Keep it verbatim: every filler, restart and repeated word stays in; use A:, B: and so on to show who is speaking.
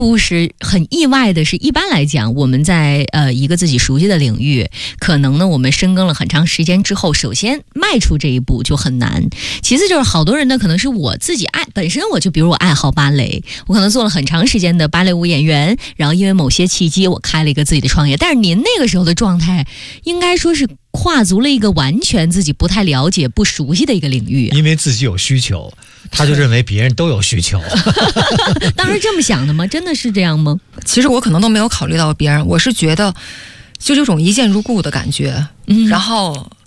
A: 不是很意外的是，一般来讲，我们在呃一个自己熟悉的领域，可能呢我们深耕了很长时间之后，首先迈出这一步就很难。其次就是好多人呢，可能是我自己爱本身我就比如我爱好芭蕾，我可能做了很长时间的芭蕾舞演员，然后因为某些契机，我开了一个自己的创业。但是您那个时候的状态，应该说是跨足了一个完全自己不太了解、不熟悉的一个领域、啊，
B: 因为自己有需求，他就认为别人都有需求。
A: 当时这么想的吗？真的是这样吗？
C: 其实我可能都没有考虑到别人，我是觉得就这种一见如故的感觉，嗯，然后